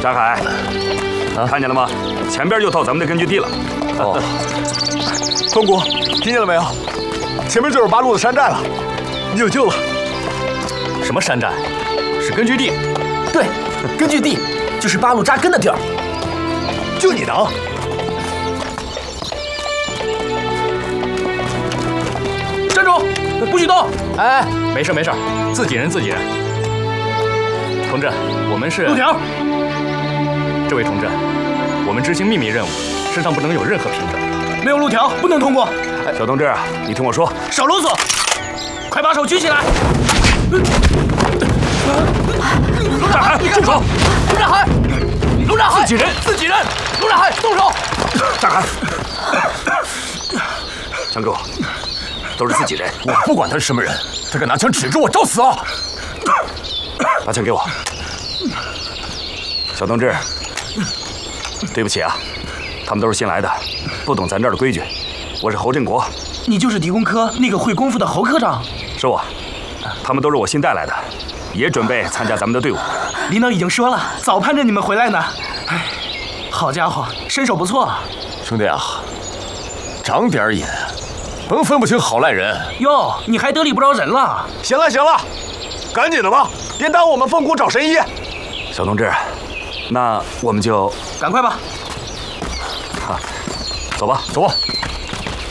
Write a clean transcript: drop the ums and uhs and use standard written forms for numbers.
张海，看见了吗？前边又到咱们的根据地了。 哦，东姑，听见了没有？前面就是八路的山寨了，你有救了。 什么山寨？是根据地。 对，根据地就是八路扎根的地儿。 就你能？ 站住！不许动！ 哎，没事没事，自己人自己人。同志，我们是路条。 这位同志，我们执行秘密任务，身上不能有任何凭证。 没有路条，不能通过。 小同志，你听我说， 少啰嗦，快把手举起来！ 张海，住手！ 卢展海，卢展海，自己人，卢展海，动手！ 张海，枪给我，都是自己人。 我不管他是什么人，他敢拿枪指着我，找死啊！ 把枪给我，小同志，对不起啊，他们都是新来的，不懂咱这儿的规矩。我是侯振国， 你就是狄公科那个会功夫的侯科长？ 是我，他们都是我新带来的，也准备参加咱们的队伍。 领导已经说了，早盼着你们回来呢。哎，好家伙，身手不错啊！ 兄弟啊，长点眼，甭分不清好赖人。 哟，你还得理不饶人了？ 行了，赶紧的吧，别耽误我们凤谷找神医。 小同志，那我们就赶快吧。 走吧。 走吧。